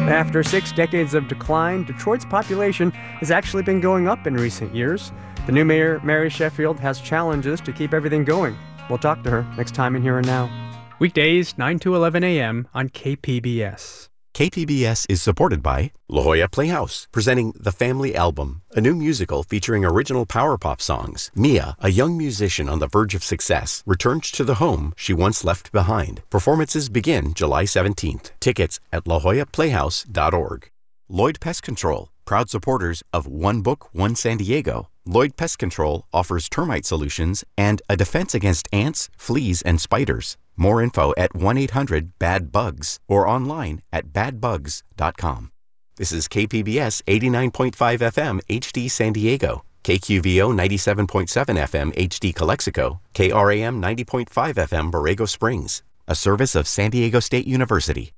After 6 decades of decline, Detroit's population has actually been going up in recent years. The new mayor, Mary Sheffield, has challenges to keep everything going. We'll talk to her next time in Here and Now. Weekdays, 9 to 11 a.m. on KPBS. KPBS is supported by La Jolla Playhouse, presenting The Family Album, a new musical featuring original power pop songs. Mia, a young musician on the verge of success, returns to the home she once left behind. Performances begin July 17th. Tickets at lajollaplayhouse.org. Lloyd Pest Control, proud supporters of One Book, One San Diego. Lloyd Pest Control offers termite solutions and a defense against ants, fleas, and spiders. More info at 1-800-BAD-BUGS or online at badbugs.com. This is KPBS 89.5 FM HD San Diego, KQVO 97.7 FM HD Calexico, KRAM 90.5 FM Borrego Springs, a service of San Diego State University.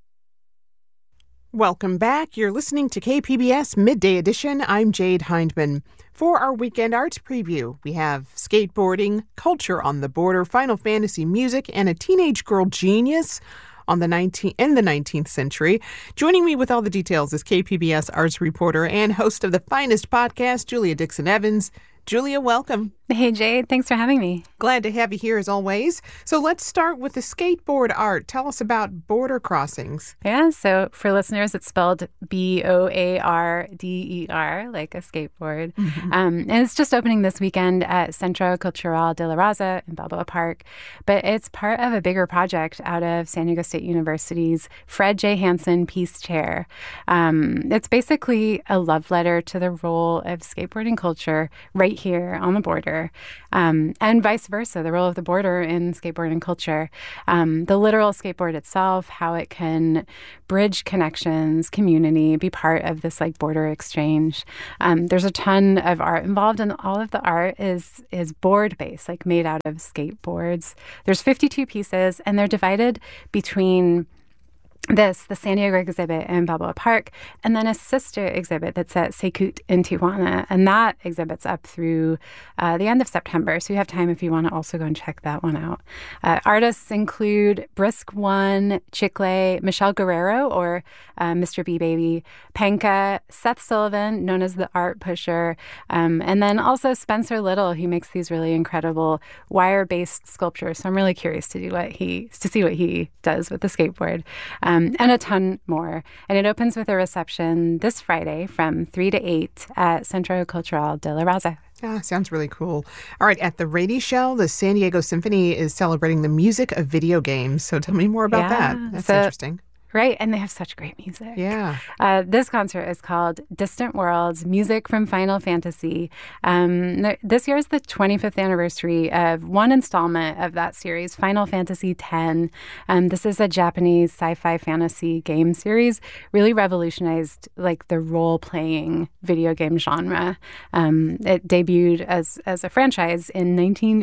Welcome back. You're listening to KPBS Midday Edition. I'm Jade Hindman. For our weekend arts preview, we have skateboarding, culture on the border, Final Fantasy music, and a teenage girl genius in the 19th century. Joining me with all the details is KPBS arts reporter and host of the finest podcast, Julia Dixon Evans. Julia, welcome. Hey, Jade. Thanks for having me. Glad to have you here as always. So let's start with the skateboard art. Tell us about Border Crossings. Yeah, so for listeners, it's spelled Boarder, like a skateboard. Mm-hmm. And it's just opening this weekend at Centro Cultural de la Raza in Balboa Park. But it's part of a bigger project out of San Diego State University's Fred J. Hansen Peace Chair. It's basically a love letter to the role of skateboarding culture right here on the border. And vice versa, the role of the border in skateboarding culture. The literal skateboard itself, how it can bridge connections, community, be part of this like border exchange. There's a ton of art involved, and all of the art is board-based, like made out of skateboards. There's 52 pieces, and they're divided between the San Diego exhibit in Balboa Park, and then a sister exhibit that's at Secut in Tijuana. And that exhibit's up through the end of September, so you have time if you want to also go and check that one out. Artists include Brisk One, Chicle, Michelle Guerrero, or Mr. B Baby, Panka, Seth Sullivan, known as the Art Pusher, and then also Spencer Little, who makes these really incredible wire-based sculptures. So I'm really curious to see what he does with the skateboard. And a ton more. And it opens with a reception this Friday from 3 to 8 at Centro Cultural de la Raza. Sounds really cool. All right, at the Rady Shell, the San Diego Symphony is celebrating the music of video games. So tell me more about that. That's interesting. Right, and they have such great music. Yeah. This concert is called Distant Worlds, Music from Final Fantasy. This year is the 25th anniversary of one installment of that series, Final Fantasy X. This is a Japanese sci-fi fantasy game series, really revolutionized like the role-playing video game genre. It debuted as a franchise in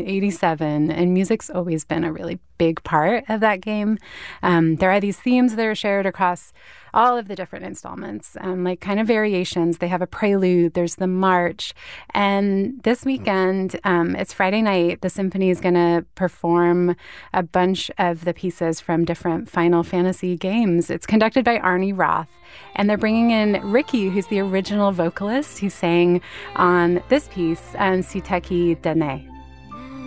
1987, and music's always been a really big part of that game. There are these themes that are shared across all of the different installments, like kind of variations. They have a prelude, there's the march. And this weekend, it's Friday night, the symphony is going to perform a bunch of the pieces from different Final Fantasy games. It's conducted by Arnie Roth, and they're bringing in Ricky, who's the original vocalist who sang on this piece, Suteki Dene.